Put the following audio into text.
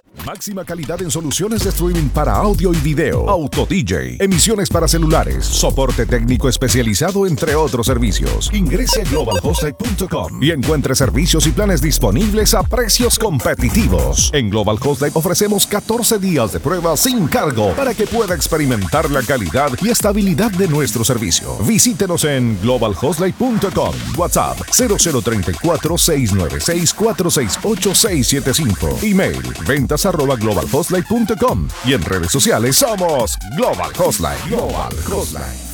Máxima calidad en soluciones de streaming para audio y video. Auto DJ, emisiones para celulares, soporte técnico especializado, entre otros servicios. Ingrese a globalhostlife.com y encuentre servicios y planes disponibles a precios competitivos. En Global Host Life ofrecemos 14 días de prueba sin cargo para que pueda experimentar la calidad y estabilidad de nuestro servicio. Visítenos en globalhostlife.com. WhatsApp 0034-696-468-675. Email ventas@globalhostlife.com y en redes sociales somos Global Host Life. Global Host Life.